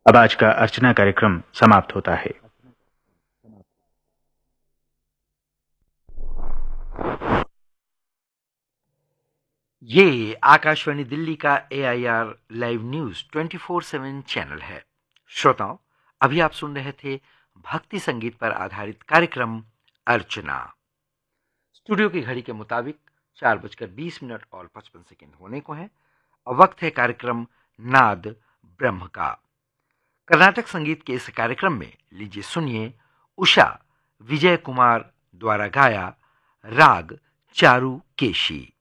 अब आज का अर्चना कार्यक्रम समाप्त होता है। ये आकाशवाणी दिल्ली का AIR लाइव न्यूज 24/7 चैनल है। श्रोताओं, अभी आप सुन रहे थे भक्ति संगीत पर आधारित कार्यक्रम अर्चना। स्टूडियो की घड़ी के मुताबिक 4:20 और 55 होने को है और वक्त है कार्यक्रम नाद ब्रह्म का। कर्नाटक संगीत के इस कार्यक्रम में लीजिए सुनिए उषा विजय कुमार द्वारा गाया राग चारु केशी।